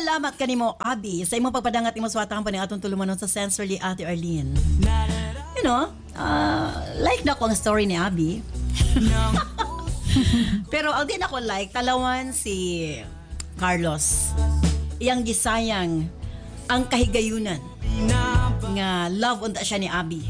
salamat kanimo Abi sa imong pagpadangat imong suwatang pa ni atong tulumanon sa Sensorly Ate Arlene. You know, like na ko ang story ni Abi. Pero ang din ako like talawan si Carlos. Iyang gisayang ang kahigayunan nga love unta siya ni Abi.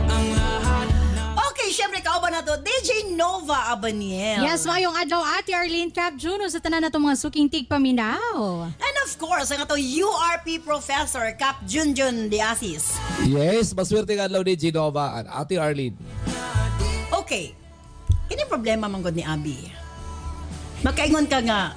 Okay, syempre kauban na to DJ Nova Abaniel. Yes, mayong adlaw Ate Arlene Cap Juno sa tanan natong mga suking tigpaminaw. And of course, ang ato URP Professor Cap Junjun de Asis. Yes, maswerte nga adlaw DJ Nova at Ate Arlene. Okay. Kini problema man gud ni Abi. Magkaingon ka nga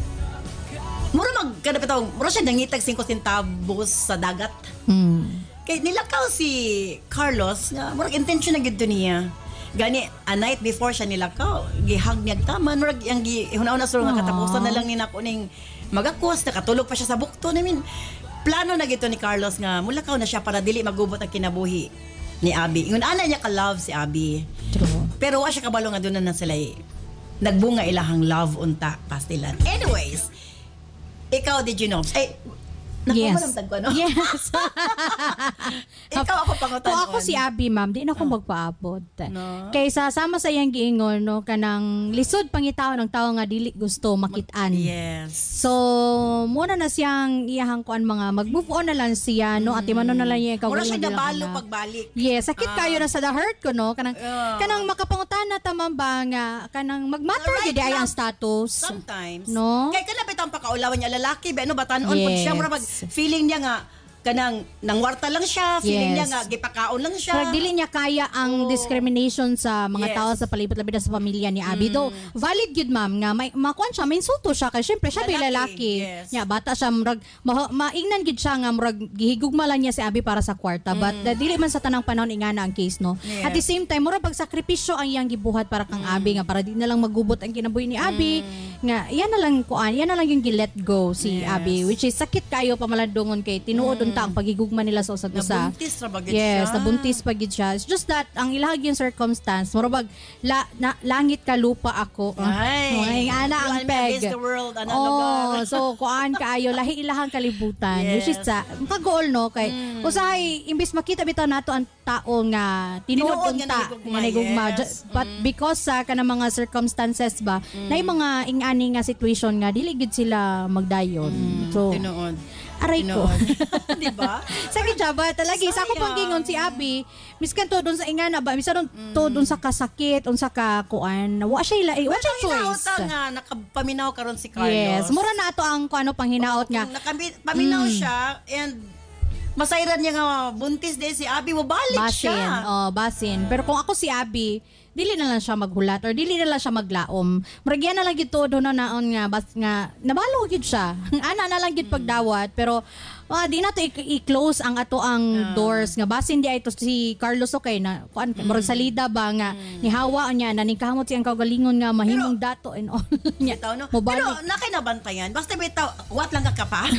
mura mura siya nangitag 5 centavos sa dagat. Kay nilakaw si Carlos nga murag intention na gid niya. Gani a night before siya nilakaw, gihag niya taman murag ang gihunaw na suro nga katapusan na lang ni nako ning magakos nakatulog pa siya sa bukto. I mean, plano na gito ni Carlos nga mulakaw na siya para dili magubot ang kinabuhi ni Abi. Ingon ana niya ka love si Abi. True. Pero wa siya kabalo nga doon na sila nagbunga ilahang love unta pastilan. Anyways, ikaw did you know? Yes. Ko, no? Yes. Ikaw ako pangutan. Kung ako si Abi, ma'am, di na ako magpaabot. No? Kaysa sama sa iyang giingon, no, kanang lisod pangitaw ng tao nga dili gusto makitaan. Yes. So, muna na siyang iyahang kuan mga mag-move on na lang siya, no, at imano na lang niya ikaw. Mura siya nabalo pagbalik. Yes, sakit kayo na sa the hurt ko, no, kanang makapangutan na tamang ba nga, kanang magmatter Right, gid ay ang status. Sometimes. No? Kay kana bitang pakaulawan niya lalaki, ba no batanon pag Yes. siya mura feeling niya nga kanang nangwarta lang siya, feeling niya Yes. nga gipakaon lang siya. Pero dili niya kaya ang discrimination sa mga Yes. tao sa palibot labi na sa pamilya ni Abi. Though valid good ma'am nga may makuan siya, may insulto siya kay syempre siya Lalaki, lalaki. yes. Nya bata siya murag maingnan gid siya nga murag gihigugma lang niya si Abi para sa kwarta. But dili man sa tanang panahon ingana ang case no. Yes. At the same time murag pagsakripisyo ang iyang gibuhat para kang Abi nga para di na lang magubot ang kinabuhi ni Abi. Nga yan na lang kuan, yan na lang yung gi-let go si Yes. Abi, which is sakit kayo pamalandungon kay tinuod unta ang pagigugma nila sa usag-usa. Nabuntis ra ba gid Yes, siya? nabuntis pa gid siya. It's just that ang ilahag yung circumstance, murabag langit ka lupa ako. Ay. Ana ang You peg. amaze the world, ana lugar. So kuan kaayo lahi ilahang kalibutan. Yes. Which is sa kagool no kay usahay imbis makita bitaw nato ang tao nga tinuod Tinuod nga unta nagugma, nga nagugma. yes. But because sa kanang mga circumstances ba, na mga ingani nga situation nga dili gid sila magdayon. So Tinuod. aray ko. Di ba? Sakit siya ba? Talaga, sa ako pang gingon si Abi, miskan to doon sa ingana ba, miskan to doon sa kasakit, sa kakuan, wa siya wa siya choice. nga nakapaminaw karon si Carlos. Yes, mura na ato ang kuano pang hinaot nga. Paminaw siya and masayran niya nga buntis din si Abi, mabalik Basin. siya. Basin. Pero kung ako si Abi, dili na lang siya maghulat or dili na lang siya maglaom. Muragyan na lang gid todo na naon nga bas nga nabalo gid siya. Ana na lang gid pagdawat pero di na to i-close ang ato ang doors nga basin di ay to si Carlos okay na kuan murag salida ba nga ni hawa niya na ning kamot siyang kaugalingon nga mahimong dato and all niya. Bitaw, no? Mobalik. Pero nakinabantayan. Basta bitaw, what lang ka pa?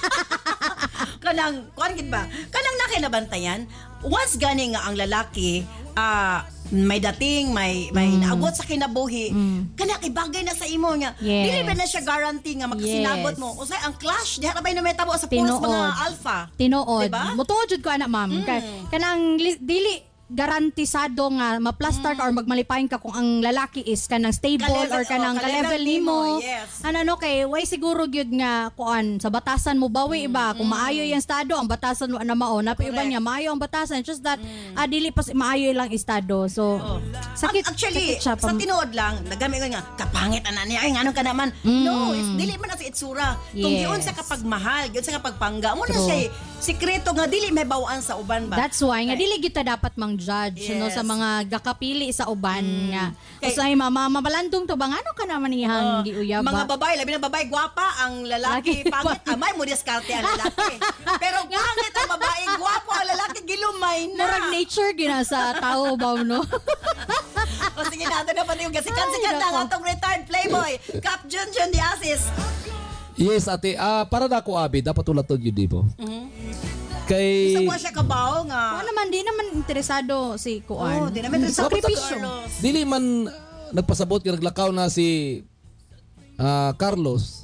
Kanang, kuan gid ba? Kanang nakinabantayan, once gani nga ang lalaki, may dating, may naabot sa kinabuhi, kana kay bagay na sa imo nga. Yes. Dili ba na siya guarantee nga makasinabot Yes. mo? Usay ang clash, diha ra bay na may tabo sa pulos Tinuod. mga alpha. Tinuod. Diba? Mutuod jud ko ana ma'am. Kanang dili garantisado nga maplastar ka or magmalipayon ka kung ang lalaki is kanang stable Ka-level, or kanang ka-level ka-level nimo. yes. Ano kay way siguro gyud nga kuan sa batasan mo bawi iba kung maayo yung estado ang batasan mo na mao na iba niya maayo ang batasan just that dili pas maayo lang estado. So sakit Actually, sakit siya sa tinuod lang, nagamit ko nga, kapangit ana niya, ay ngano ka naman. No, dili man na sa itsura. Kung Yes. giun sa kapagmahal, giun sa kapagpangga, mo na True. siya sikreto nga dili may bawaan sa uban ba. That's why nga dili kita dapat mang-judge no Yes. sa mga gakapili sa uban nga. Kay- Usay mabalandong to bang ano ka naman ihang giuyab Mga ba? babae, labi na babae, gwapa, ang lalaki, Laki, pangit, amay mo diskarte ang lalaki. Pero pangit ang babae, gwapo ang lalaki, gilumay na. Murag nature gina sa tao ba no? O sige natin na pati yung gasikan-sikan Ay, na nako. ang atong retired playboy, Cap Junjun de Asis. Yes, ate. Para na ako, Abi, dapat ulat to yun, di po. Kay... Isa mo siya kabaw nga. Oo naman, di naman interesado si Kuan. Oh, di naman interesado si Sakripisyo. Carlos. Dili man nagpasabot, naglakaw na si Carlos.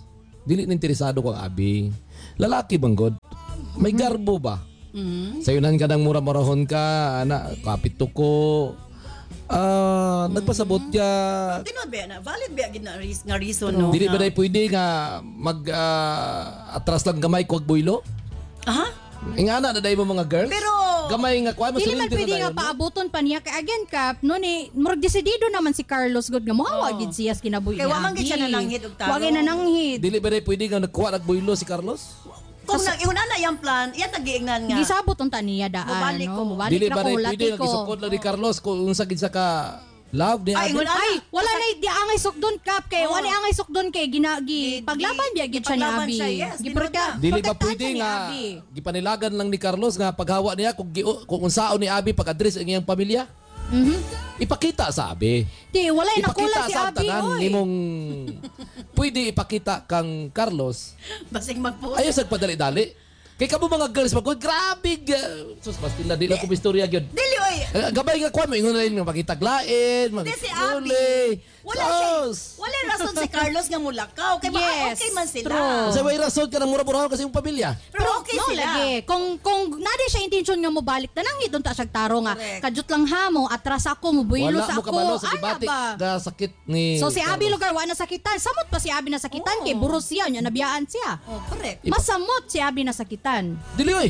dili na interesado kang abi. Lalaki bang god? May garbo ba? Sayunan ka ng mura-murahon ka, ana, kapit ko. Nagpasabot ka. Tinod ba na valid ba gid nga reason no? Dili ba dai pwede nga mag atras lang gamay kog boylo? Aha? Ingana na dai mo mga girls. Pero gamay nga kuan Dili man pwede nga paabuton pa niya. Kaya again, Kap, no ni, murag desidido naman si Carlos God nga mohawa gid siya sa kinabuhi Kaya niya. wa man gid siya nananghid og taro. Wa gyud nananghid. Dili ba dai pwede nga nagkuha nagboylo si Carlos? kung nag-iuna na yung plan, yan nagiingnan nga. Gisabot unta niya daan, Mubalik ko. no? Mubalik Dili na ba ko, dai lati pwede nga ko. gisukod lang ni Carlos kung unsa gid sa ka love ni Ay, Abi? wala. Ay, wala na di angay sukdon Kap kay Oo. wala angay sukdon kay ginagi paglaban biya gid siya ni Paglaban Abi. siya, yes, Giprotect- tinuod na. Dili ba protektahan pwede siya ni nga Abi. gipanilagan lang ni Carlos nga paghawa niya kung unsaon ni Abi pag-address ang iyang pamilya? Ipakita sa Abi. Di wala na Ipakita kulang si sa Abi tanan oy. nimong pwede ipakita kang Carlos. Basig mag-post. Ayaw sa padali-dali. Kay kamo mga girls magod grabe. Sus bastila di lang ko istorya gyud. Dili, oy. Gabay nga kuan mo ingon na rin magitaglain, Hindi si Abi. Wala siya. Sus. Wala rason si Carlos nga mulakaw. Kay baka Yes, okay man sila. true. Sa way rason ka ng mura-murahan kasi yung pamilya. Pero okay no, sila. lagi. Kung nadi siya intention nga mo balik na nang idon ta siya taro nga. Correct. Kadjut lang ha mo atras ako mo buylo Wala sa mo ako. kabalo sa Ana gibatik ba? ga sakit ni So si Abi Carlos. lugar wa na sakitan. Samot pa si Abi na sakitan Oo. kay buros siya nya nabiyaan siya. Oh, correct. Masamot si Abi na sakitan. Dili oy.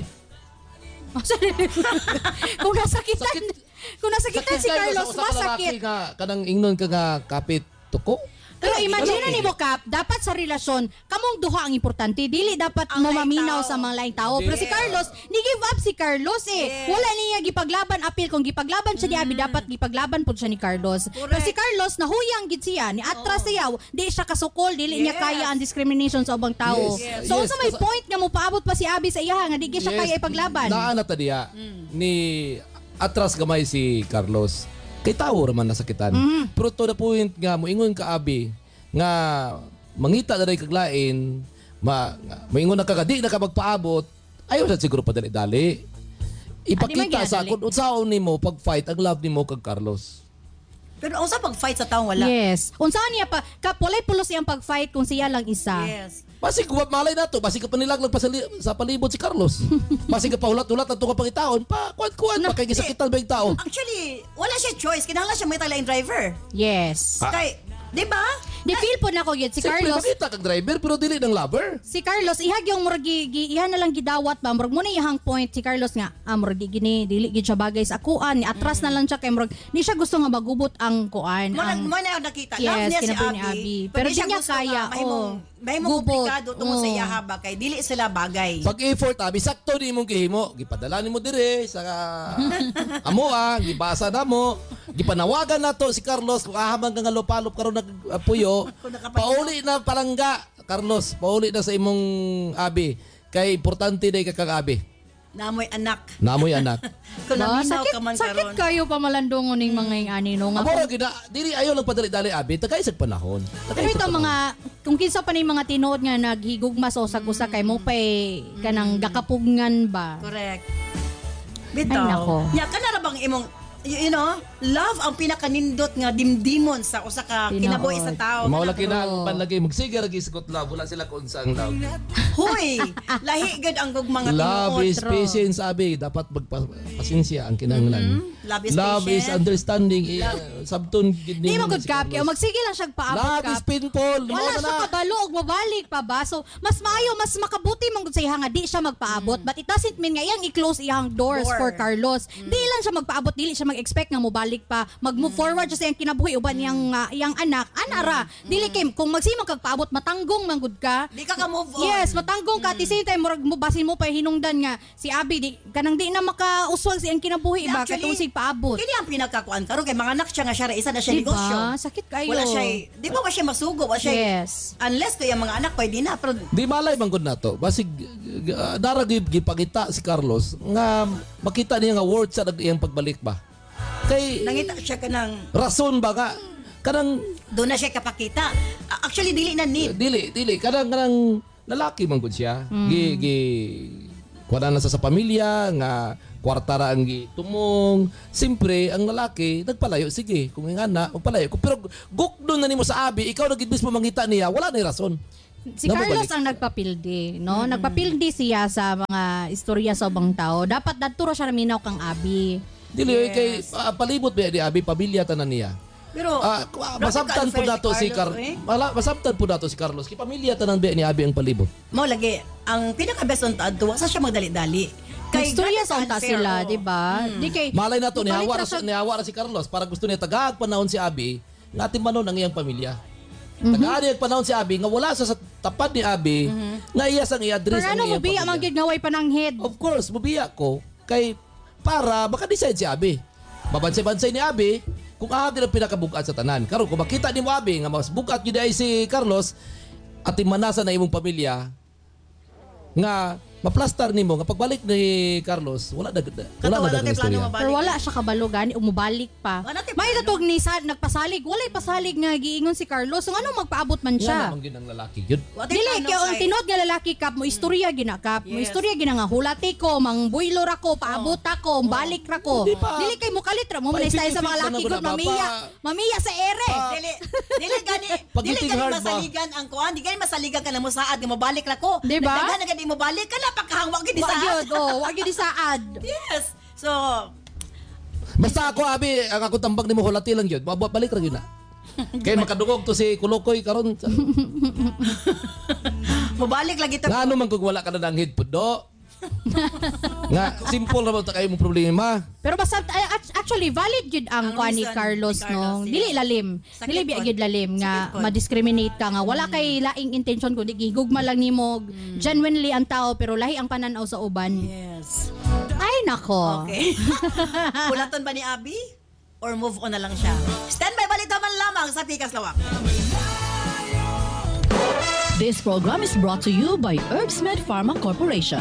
Kung nasakitan, Sakit- kung nasakitan si kayo Carlos, sa usa ka lalaki masakit. nga kanang ingnon ka nga kapit tuko. Pero Ay, imagine wala. ni mo Kap, dapat sa relasyon, kamong duha ang importante. Dili dapat Ang mo laing maminaw tao. sa mga laing tao. Pero si Yes. Carlos, ni give up si Carlos eh. Yes. Wala niya gipaglaban apil. Kung gipaglaban siya ni Abi, dapat gipaglaban po siya ni Carlos. Pero si Carlos, nahuyang gid siya. Ni atras siya. Di siya kasukol. Dili niya Yes. kaya ang discrimination sa ubang tao. Yes. So, Yes. sa may point nga mo paabot pa si Abi sa iya nga di siya kaya ipaglaban. Naa na ta diya ni atras gamay si Carlos. Kay tawo raman nasakitan. Pero to the point nga moingon ka Abi nga mangita na rin kaglain, moingon na kagadi na ka magpaabot. Ayaw sa siguro padali-dali. Ipakita sa ginadali. kung unsaon nimo pag-fight ang love nimo kag Carlos. Pero unsa pag-fight sa taong wala? Yes. Unsaan niya pa, Kap, walay pulos iyang pag-fight kung siya lang isa. Yes. Basig kuwat malay na to, basig ka panilaglag pa sa palibot si Carlos. Basig ka pahulat-hulat at ka pangitaon, pa kuwan-kuwan, pa kay gisakitan ba yung tao. Actually, wala siya choice. Kinahanglan siya may talaing driver. Yes. Ah. Kay, di ba? Di feel po na ko yun. Si Siyempre, Carlos, makita kag driver, pero dili ng lover. si Carlos, ihag yung murag iha na lang gidawat ba murag mo na ihang point si Carlos nga murag gini dili gid siya bagay sa kuan ni atras na lang siya kay murag ni siya gusto nga magubot ang kuan Mo ang na nakita. Yes, Love niya si kinabuhi Abi. ni Abi. Pero di niya gusto kaya, nga, mahimong gubot. komplikado tungkol sa Oo. iya haba kay dili sila bagay. Pag effort, abi, sakto ni mong gihimo. Gipadala ni mo dire sa amo gibasa na mo. Gipanawagan na to si Carlos kung ahamang ka nga lopalop karon nagpuyo. Kung nakapayo. Pauli na palangga, Carlos. Pauli na sa imong abi. Kay importante day ka kag abi. Namoy anak. Namoy anak. Kung Ba, naminaw sakit, ka man sakit karon. kayo pa malandungon ning mga ani no nga Amo ra gina, dili ayo lang padali-dali abi, tagay sa panahon. pero ito mga kung kinsa pa ni mga tinuod nga naghigugma sa usag-usa kay mo pay kanang gakapugngan ba. Correct. Ay, Bitaw. nako. Nya kana ra bang imong you know, love ang pinakanindot nga dimdimon sa usa ka Tinuod. kinabuhi sa tao. Mao lagi na ang panlagay magsiga lagi sa love, wala sila kung sa love. Hoy, lahi gud ang gugmang nga Love tinuod. is patience, abi. Dapat magpasensya ang kinahanglan. Love is Love is patient. understanding. Sabton gid Di ni mo good Kap kay magsige lang siya paabot Love is Kap. painful. Wala siya kabalo og mabalik pa ba. So, mas maayo, mas makabuti man gud sa iya nga di siya magpaabot. But it doesn't mean nga iyang i-close iyang doors Door. for Carlos. Di lang siya magpaabot, dili siya mag-expect nga mobalik pa. Mag-move forward siya sa iyang kinabuhi uban iyang anak. Anara, dili kay kung magsimong kag paabot matanggong man gud ka. Di ka move on. Yes, matanggong ka. At the same time, murag mo, basin mo pa hinungdan nga si Abi, kanang di na makauswag siyang kinabuhi ba, Actually, katong sig paabot. Kini ang pinakakuan karon kay mga anak siya nga siya ra isa na siya Diba? negosyo. Sakit kayo. Wala siya, di ba siya masugo, wala siya. Yes. Unless kaya mga anak pwede na pero Di malay man gud nato. Basig darag gipakita si Carlos nga makita niya nga worth sa iyang pagbalik ba. Kay nangita siya kanang rason ba nga kanang doon na siya kapakita. Actually dili na need. dili kanang lalaki man gud siya. Gi kuha na sa pamilya nga kwarta ra ang gitumong. Simpre ang lalaki nagpalayo sige kung nga na magpalayo ko pero gukdo na nimo sa abi ikaw nagid mismo mangita niya wala na rason. Si Carlos ang nagpapildi, no? Nagpapildi siya sa mga istorya sa ubang tao. Dapat naturo siya naminaw kang Abi. Dili kay palibot ba ni Abi pamilya tanan niya. Pero masabtan po dato si Carlos. Masabtan po dato si Carlos. Kay pamilya tanan ba ni Abi ang palibot. Mao lagi ang pinaka-best on taadto sa siya magdali-dali. Kay istorya sa unta sila, di ba? Di kay malay na to nihawa na si Carlos para gusto niya tagaag panahon si Abi natin manon ang iyang pamilya. Tagaag panahon si Abi nga wala sa tapat ni Abi nga iya sang i-address ang iyang pamilya. Pero ano mubiya magid nga way pananghid? Of course, mubiya ko kay para maka-decide si Abi. Mabansay-bansay ni Abi kung Abi ang pinakabugat sa tanan. Karon kung makita ni mo Abi nga mas bugat gyud ay si Carlos at imanasa na imong pamilya nga maplastar nimo nga pagbalik ni Carlos wala na istorya. Pero wala siya kabalogan, umubalik pa. May natog ni nagpasalig, walay pasalig nga giingon si Carlos. So ano magpaabot man siya? Wala man gyud ang lalaki gyud. Dili kay ang tinod nga lalaki kap mo istorya ginakap. Mo istorya gina nga hulati ko, mangbuilo ra ko, paabot ako, balik ra ko. Dili kay mo kalit ra mo man style sa mga lalaki gud mamiya sa ere. Dili gani masaligan ang kuan, di gani masaligan ka na mo saad nga mabalik ra ko. Diba? Nagdagan na gani mo balik ka na pagkahangwa gid sa saad. Wag gyud saad. Yes. So basta ako Abi ang ako tambag nimo hulati lang gyud. Balik ra gyud na. Kay makadungog to si Kulokoy karon. mabalik lagi to. Ngano man kung wala ka na ng head pud do? Nga simple ra ba ta kay mo problema. Pero basta actually valid gid ang kuan ni Carlos no. Dili lalim. Dili biya gid lalim nga ma-discriminate ka nga wala kay laing intention kundi gigugma lang nimo genuinely ang tao pero lahi ang pananaw sa uban. Yes. Ay nako. Okay. Pulaton ba ni Abi? Or move on na lang siya? Stand by, balita man lamang sa Pikas Lawak. This program is brought to you by Herbsmed Pharma Corporation.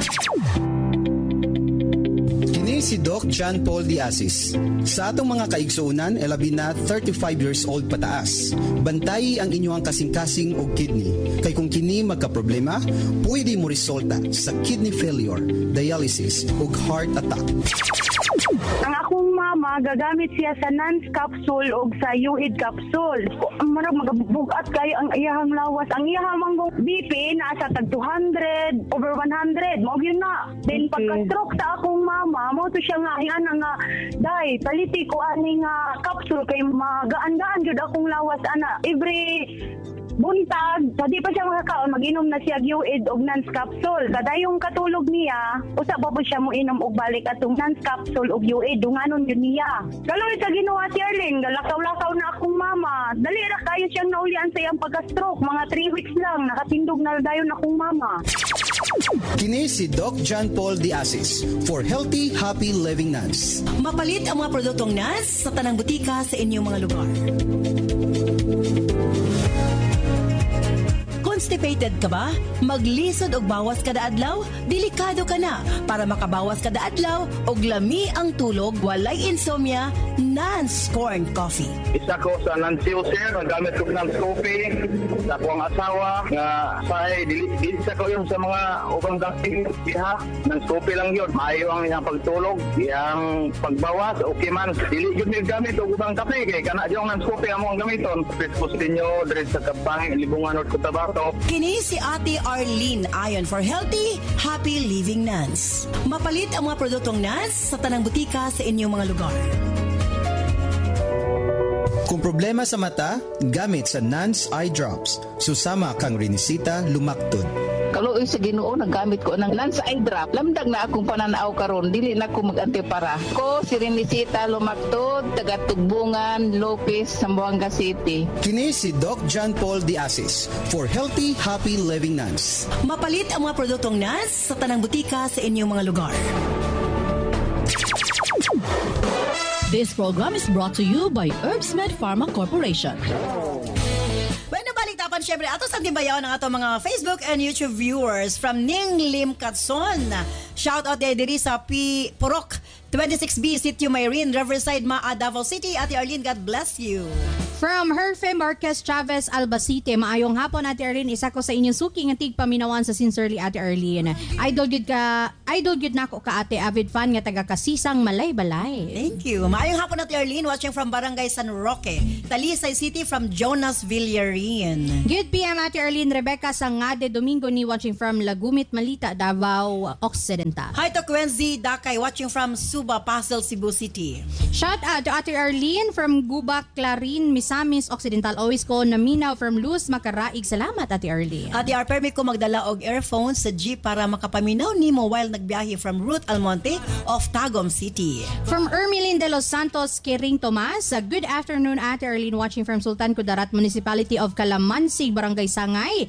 Kini si Doc John Paul Diasis. Sa atong mga kaigsuunan, labi na 35 years old pataas. Bantayi ang inyong kasing-kasing o kidney. Kay kung kini magka-problema, pwede mo resulta sa kidney failure, dialysis o heart attack. Ang akong mama, gagamit siya sa NANS capsule o sa UID capsule. Marag magabugat kayo ang iyahang lawas. Ang iyahang manggong BP nasa tag 200, over 100. Mao yun na. Then pagka-stroke sa akong mama, mo to siya nga, nga, day, paliti ko ani nga capsule kay magaan-gaan jud akong lawas, ana. Every buntag, di pa siya makakaon, mag-inom na siya UID og NANS capsule. Kadayong katulog niya, usa pa po siya mo inom og balik atong NANS capsule og UID, dunganon yun niya. Galawin sa ginawa si Arlene, galakaw-lakaw na akong mama. Dali ra kayo siyang naulian sa iyang pagka-stroke. Mga 3 weeks lang, nakatindog na dayon akong mama. Kini si Doc John Paul Diasis for Healthy, Happy Living NANS. Mapalit ang mga produktong NANS sa tanang butika sa inyong mga lugar. Constipated ka ba? Maglisod og bawas kada adlaw? Delikado ka na. Para makabawas kada adlaw og lami ang tulog, walay insomnia, NANS Corn Coffee. Isa ko sa Nancy User, nagamit ko ng coffee sa akong asawa nga say dili sa ko yung sa mga ubang dating iha ng coffee lang yun. Maayo ang iyang pagtulog, iyang pagbawas, okay man. Dili yun yung gamit og ubang kape kay kana yung ng coffee among gamiton. Prespostin nyo dire sa Kapangin, Libungan or Cotabato. Kini si Ate Arlene ayon for Healthy, Happy Living NANS. Mapalit ang mga produktong NANS sa tanang butika sa inyong mga lugar. Kung problema sa mata, gamit sa NANS Eye Drops. Susama kang rinisita lumaktod. Kaluoy sa Ginoo nagamit ko ng NANS Eye Drop. Lamdag na akong pananaw karon, dili na ko mag-antipara. Ko si Rinisita Lumaktod, taga Tugbungan, Lopez, Zamboanga City. Kini si Doc John Paul Diasis for Healthy, Happy Living NANS. Mapalit ang mga produktong NANS sa tanang butika sa inyong mga lugar. This program is brought to you by Herbsmed Pharma Corporation. Bueno, baliktapan syempre ato sa timbayaw ng ato mga Facebook and YouTube viewers from Ning Lim Katson. Shout out diri sa P. Purok 26B, Sitio Mayrin, Riverside, Maa, Davao City. Ate Arlene, God bless you. From Herfe Marquez Chavez Albacete, maayong hapon Ate Arlene, isa ko sa inyong suki nga tigpaminawan sa sincerely Ate Arlene. Idol gid nako ka Ate, avid fan nga taga Kasisang Malay-Balay. Thank you. Maayong hapon Ate Arlene, watching from Barangay San Roque, Talisay City from Jonas Villarin. Good PM Ate Arlene, Rebecca Sangade Domingo ni watching from Lagumit Malita, Davao Occidental. Hi to Quenzi Dakay, watching from Suba, Pasel, Cebu City. Shout out to Ate Arlene from Guba, Clarin, Misamis Occidental. Always ko naminaw from Luz Makaraig. Salamat Ate Arlene. Ate R, permit ko magdala og earphones sa jeep para makapaminaw nimo while nagbiyahe from Ruth Almonte of Tagum City. From Ermilin de Los Santos, Kering Tomas. Good afternoon Ate Arlene, watching from Sultan Kudarat, Municipality of Calamansig, Barangay Sangay.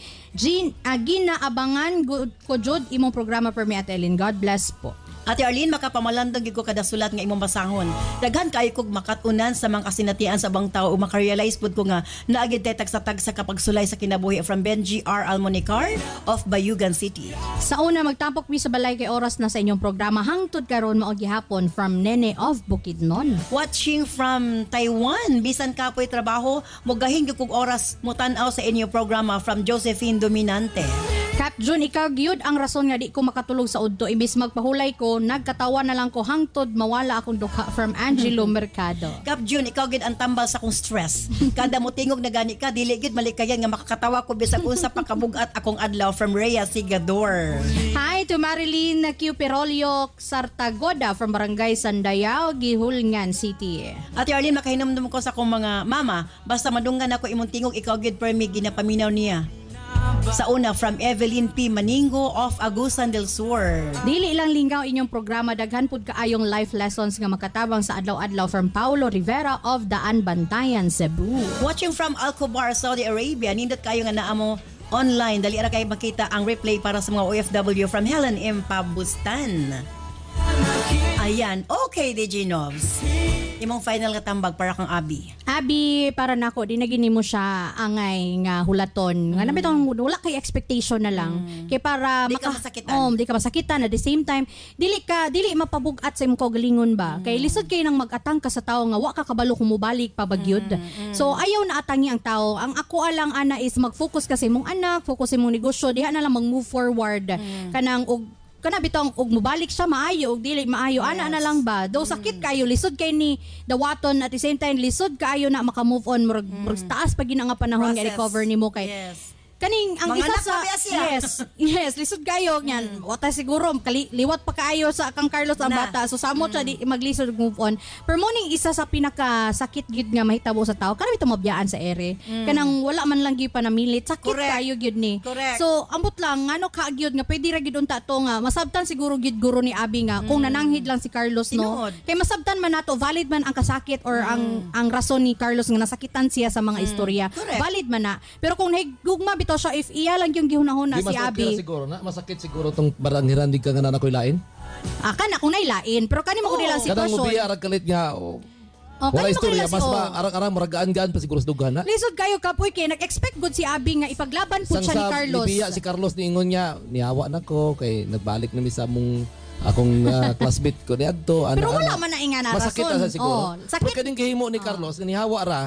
Ginaabangan ko jud imong programa per mi Ate Arlene. God bless po. Ate Arlene, makapamalandong gid ko kada sulat nga imong basahon. Daghan kay kog makatunan sa mga kasinatian sa bang tao o makarealize pud ko nga naagid tay tagsa kapag sulay sa kinabuhi from Benji R. Almonicar of Bayugan City. Sa una, magtampok mi sa balay kay oras na sa inyong programa. Hangtod karon mao gihapon from Nene of Bukidnon. Watching from Taiwan, bisan kapoy trabaho, mugahin gyud kog oras mo tan-aw sa inyong programa from Josephine Dominante. Cap June, ikaw gyud ang rason nga di ko makatulog sa udto. Imbis magpahulay ko, nagkatawa na lang ko hangtod mawala akong duha from Angelo Mercado. Cap June, ikaw gid ang tambal sa akong stress. Kada mo tingog na gani ka, dili gid malikayan nga makakatawa ko bisag unsa pa kabugat akong adlaw from Rhea Sigador. Hi to Marilyn Q. Perolio Sartagoda from Barangay Sandayao, Gihulngan City. Ate Arlene, makahinumdum ko sa akong mga mama, basta madunggan ako imong tingog, ikaw gid permi ginapaminaw niya. Sa una, from Evelyn P. Maningo of Agusan del Sur. Dili ilang linggaw inyong programa, daghan pud kaayong life lessons nga makatabang sa adlaw-adlaw from Paulo Rivera of Daan Bantayan, Cebu. Watching from Alcobar, Saudi Arabia, nindot kayo nga naamo online. Dali ra kayo makita ang replay para sa mga OFW from Helen M. Pabustan. Ayan, okay, DJ Novs. Imong final nga tambag para kang Abi. Abi, para nako di na gini mo siya angay nga hulaton. Nga namin tong wala kay expectation na lang. Kay para Di ka masakitan. Di ka masakitan at the same time dili mapabugat sa imong kaugalingon ba. Kay lisod kay nang mag-atang ka sa tawo nga wa ka kabalo kung mobalik pa bagyod. So ayaw na atangi ang tawo. Ang ako alang ana is mag-focus kasi imong anak, focus imong negosyo, diha na lang mag-move forward. Kanang kana bitong og mobalik siya maayo og dili maayo ana na lang ba do sakit kayo lisod kay ni dawaton at the same time lisod kaayo na maka-move on murag taas pag nga panahon nga recover nimo kay kaning ang mga isa sa yes lisod kayo nyan wata siguro liwat pa kaayo sa kang Carlos ang bata so samot siya di maglisod move on pero morning isa sa pinaka sakit gid nga mahitabo sa tao kana bitaw mabiyaan sa ere kanang wala man lang gyud pa namilit sakit kayo gyud ni so ambot lang ngano ka gyud nga pwede ra gyud unta to nga masabtan siguro gyud guro ni Abi nga kung nananghid lang si Carlos no kay masabtan man nato valid man ang kasakit or ang rason ni Carlos nga nasakitan siya sa mga istorya valid man na pero kung nahigugma bitaw siya if iya lang yung gihunahuna si Abi siguro na masakit siguro tong baranghiran di ka nga nakoy lain kana kung nailain pero kani mo ko nila sitwasyon kanang ubiya ra kalit nga wala istorya mas arang-arang maragaan-gaan pa siguro sa dugana lisod kayo kapoy kay nag-expect good si Abi nga ipaglaban pud siya ni Carlos libiya si Carlos niingon niya niyawa nako kay nagbalik na mi sa mong akong classmate ko niadto pero wala man na inga na rason masakit na siguro sakit kaning gihimo ni Carlos nga nihawa ra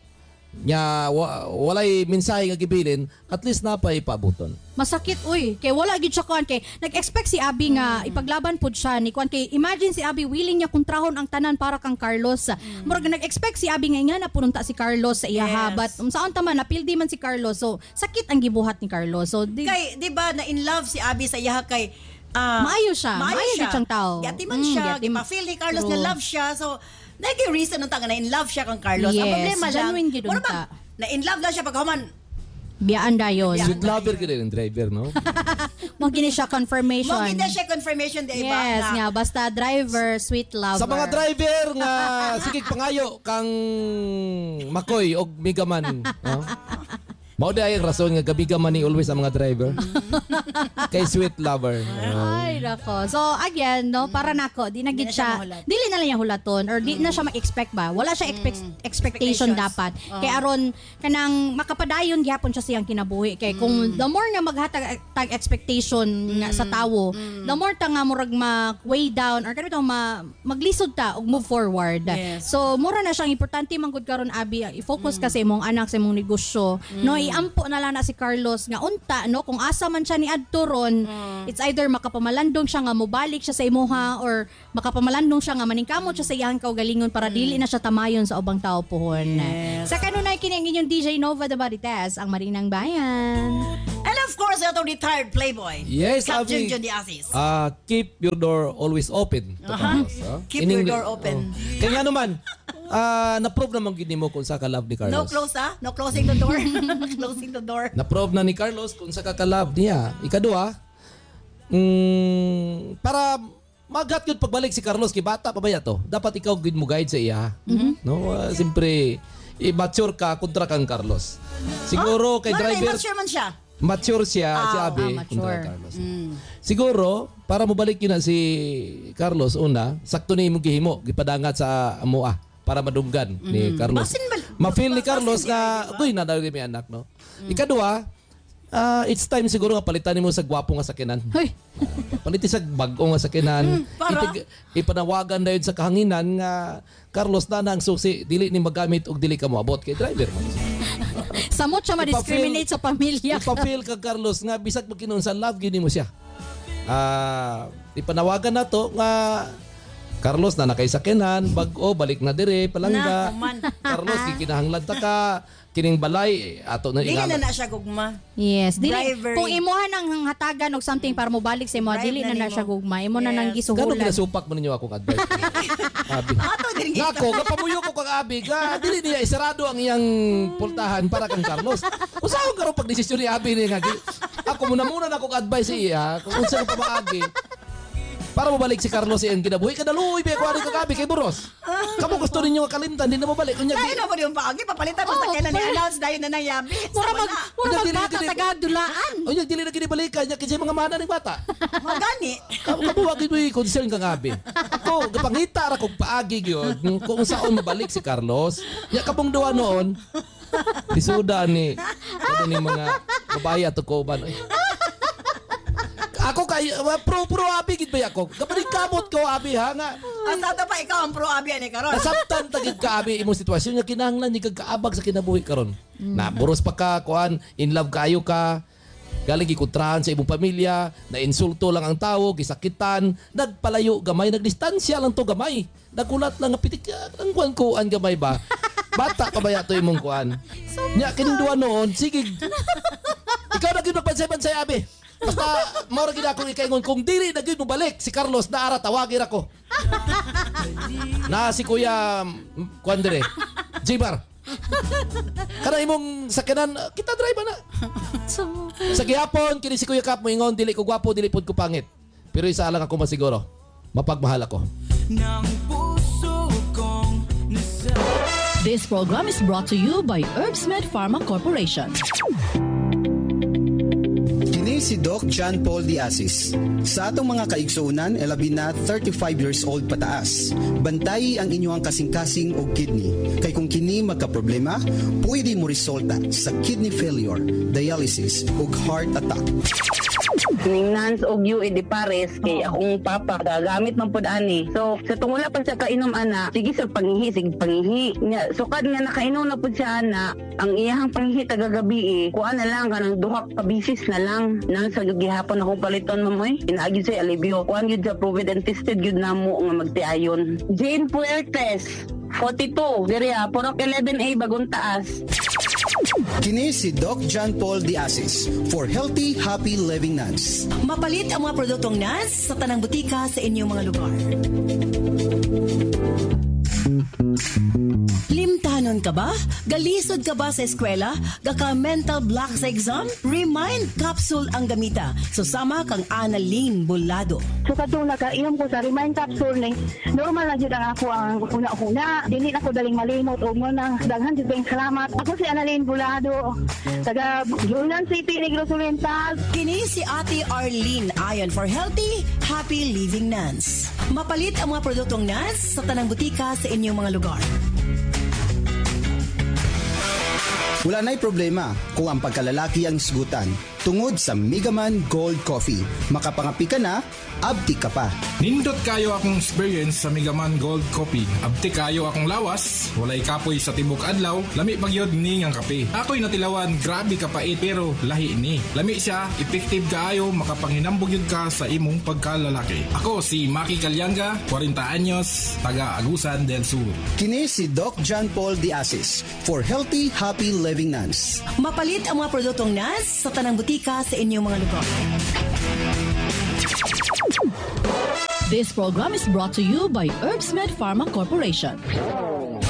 nya walay mensahe nga gibilin at least napay paabuton masakit uy kay wala gid siya kuan kay nag-expect si Abi nga ipaglaban pud siya ni kuan kay imagine si Abi willing niya kontrahon ang tanan para kang Carlos murag nag-expect si Abi nga na pununta si Carlos sa iyahabat saon ta man napildi man si Carlos so sakit ang gibuhat ni Carlos so kay di ba na in love si Abi sa iyaha kay maayo siya siyang tao gati man siya ma-feel ni Carlos na love siya so nag-reason nung taga na in love siya kang Carlos. Ang problema lang, na in love lang siya pagkahuman. Biyaan dayon. Sweet lover ka rin driver, no? Mo gini siya confirmation. Mo gini siya confirmation di ba? Yes, nga basta driver, sweet lover. Sa mga driver nga sige pangayo kang Makoy og Megaman, no? Mao di ang rason nga gabi ka man ni always ang mga driver. Kay sweet lover. Ay, nako. So, again, no, para nako, di na gid siya, dili na lang niya hulaton or di na siya ma-expect ba? Wala siya expectation dapat. Kay aron kanang makapadayon gyapon siya siyang kinabuhi. Kay kung the more nga maghatag tag expectation nga sa tawo, the more ta nga murag ma-weigh down or kanito maglisod ta og move forward. Yes. So, mura na siyang importante man gud karon abi, i-focus ka sa imong anak, sa imong negosyo. No, iampo na lang na si Carlos nga unta, no, kung asa man siya ni adto ron, it's either makapamalandong siya nga mobalik siya sa imuha or makapamalandong siya nga maningkamot siya sa iyang kaugalingon para dili na siya tamayon sa ubang tao pohon. Sa kanunay kini ang inyong DJ Nova the Marites, ang Marinang Bayan. And of course, ito retired playboy. Yes, Captain Abby. John Diazis. Keep your door always open. Keep your door open. Kaya nga naman, na-prove naman gini mo kung sa ka-love ni Carlos. No close no closing the door. Closing the door. Na-prove na ni Carlos kung sa ka-love niya. Ikadua, para maghat yun pagbalik si Carlos, kay bata pa ba to? Dapat ikaw gid mo guide sa iya. No, siyempre, i-mature ka kontra kang Carlos. Siguro kay driver, mature man siya. mature siya, si Abby, kontra kay Carlos. Siguro, para mabalik yun na si Carlos, una, sakto ni mong gihimo, gipadangat sa amoa para madunggan ni Carlos. Ma-feel ni Carlos na, uy, nadali may anak, no? Ikadua, it's time siguro nga palitan mo sa gwapo nga sakinan. Hoy. Palitin sa bago nga sakinan. Ipanawagan na yun sa kahanginan nga Carlos na ang susi, dili ni magamit og dili ka moabot kay driver man. Samot siya ma-discriminate sa pamilya. Ipafeel ka Carlos nga bisag magkinon sa love gini mo siya. Ipanawagan na to nga Carlos na nakay sakinan, bag-o balik na dire palangga. Carlos kikinahanglan ta ka kining balay ato na dili na siya gugma. Yes, dili. Driver. Kung imuha nang hatagan og something para mo balik sa imo, dili na siya gugma. Imo na nang gisuhulan. Gano ginasupak mo ninyo akong advice? Abi. Nako, kapamuyo ko kang Abi. Dili niya isarado ang iyang pultahan para kang Carlos. Usahaw karon pag desisyon ni Abi ni nga. Ako muna na akong advice sa iya kung unsa ka pamaagi. Para mabalik si Carlos iyang kinabuhi, kadaluoy ba kuha ka Abi kay Buros. Kamu gusto ninyo kalimtan, di na mabalik. Dahil na mo yung paagi, papalitan mo sa kailan ni-announce dahil na nangyabi. Mura magbata tagadulaan. O yung dili na kinibalikan niya kasi mga mana ng bata. Magani. Kabuwagin mo yung concern kang Abi. Ako, kapangita ra kong paagi yun kung saan mabalik si Carlos. Ya kabong duwa noon, isuda ni mga babae at tukoban. Ako kay pro Abi gid ba ako? Kapag kamot ko Abi ha nga. Asa pa ikaw ang pro Abi ani karon. Nasabtan tagid ka Abi imong sitwasyon nga kinahanglan ni kag-kaabag sa kinabuhi karon. Na buros pa ka kuan, in love kayo ka. Galing gikontrahan sa imong pamilya, na insulto lang ang tawo, gisakitan, nagpalayo gamay, nagdistansya lang to gamay. Nagulat lang nga pitik ang kuan gamay ba. Bata pa ba yato imong kuan? Nya kining duwa noon, sige. Ikaw na gyud magpansay-pansay Abi. Basta maura gid akong ikaingon kung dili na gyud mo balik si Carlos na ara tawagin ako. Na si Kuya kuan dire. Jibar. Kana imong sakyanan kita drive na. Sa gihapon kini si Kuya Kap mo ingon dili ko gwapo dili pud ko pangit. Pero isa lang ako masiguro. Mapagmahal ako. This program is brought to you by Herbsmed Pharma Corporation. Kini si Doc John Paul Diazis. Sa atong mga kaigsuunan, labi na 35 years old pataas. Bantayi ang inyong kasing-kasing o kidney. Kay kung kini magka-problema, pwede mo resulta sa kidney failure, dialysis o heart attack. Nans og UID pares kay akong papa gamit man pud ani. So sa tungula pa siya kainom ana, sige sa pangihi. Nya sukad nga nakainom na pud siya ana, ang iyang pangihi tagagabi kuan na lang kanang duha ka bisis na lang nang sa gihapon akong paliton mamoy. Inaagi sa alibyo. Kuan gyud sa proven and tested gyud namo nga magtiayon. Jane Puertes 42 diri Purok 11A Bagong Taas. Kini si Doc John Paul Diazis for Healthy, Happy Living Nuns. Mapalit ang mga produktong NANS sa tanang butika sa inyong mga lugar. Limtanon ka ba? Galisod ka ba sa eskwela? Gaka mental block sa exam? Remind capsule ang gamita. Susama kang Annalyn Bolado. So katong nagainom ko sa Remind Capsule ni normal na jud ang ako ang una-una. Dili na ko daling malimot og mo nang daghan jud kayong salamat. Ako si Annalyn Bolado, taga Yunan City, Negros Oriental. Kini si Ate Arlene ayon for healthy, happy living nuns. Mapalit ang mga produktong nuns sa tanang butika sa inyong mga lugar. Wala na'y problema kung ang pagkalalaki ang isgutan tungod sa Megaman Gold Coffee. Makapangapi ka na, abdi ka pa. Nindot kayo akong experience sa Megaman Gold Coffee. Abdi kayo akong lawas, walay kapoy sa tibok adlaw, lami pagyod ni ang kape. Ako'y natilawan, grabe kapait pero lahi ni. Lami siya, effective kaayo, makapanghinambog yun ka sa imong pagkalalaki. Ako si Maki Calyanga, 40 anyos, taga Agusan del Sur. Kini si Doc John Paul Diasis for healthy, happy living nuns. Mapalit ang mga produktong nuns sa tanang butika sa inyong mga lugar. This program is brought to you by Herbsmed Pharma Corporation.